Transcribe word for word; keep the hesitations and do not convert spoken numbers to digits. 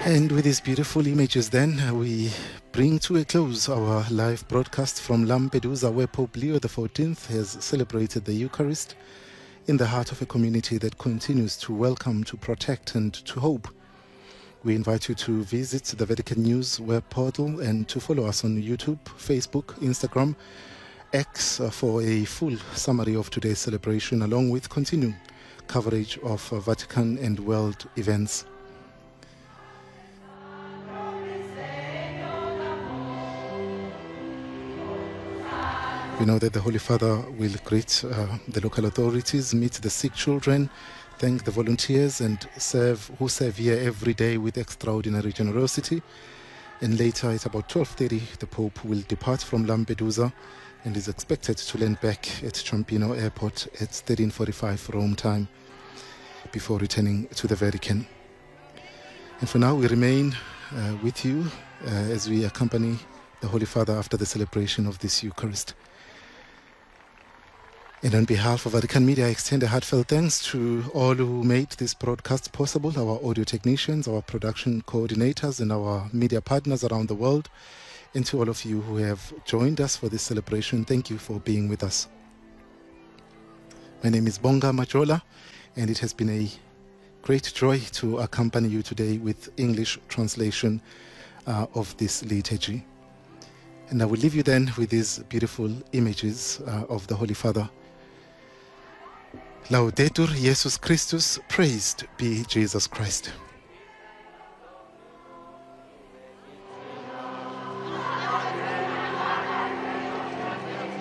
And with these beautiful images then, uh, we bring to a close our live broadcast from Lampedusa, where Pope Leo the fourteenth has celebrated the Eucharist in the heart of a community that continues to welcome, to protect and to hope. We invite you to visit the Vatican News web portal and to follow us on YouTube, Facebook, Instagram, X uh, for a full summary of today's celebration, along with continuing coverage of uh, Vatican and world events. We know that the Holy Father will greet uh, the local authorities, meet the sick children, thank the volunteers and serve who serve here every day with extraordinary generosity. And later at about twelve thirty, the Pope will depart from Lampedusa and is expected to land back at Ciampino Airport at thirteen forty-five Rome time before returning to the Vatican. And for now, we remain uh, with you uh, as we accompany the Holy Father after the celebration of this Eucharist. And on behalf of Vatican Media, I extend a heartfelt thanks to all who made this broadcast possible, our audio technicians, our production coordinators, and our media partners around the world. And to all of you who have joined us for this celebration, thank you for being with us. My name is Bonga Majola, and it has been a great joy to accompany you today with English translation uh, of this liturgy. And I will leave you then with these beautiful images uh, of the Holy Father. Laudetur Jesus Christus, praised be Jesus Christ.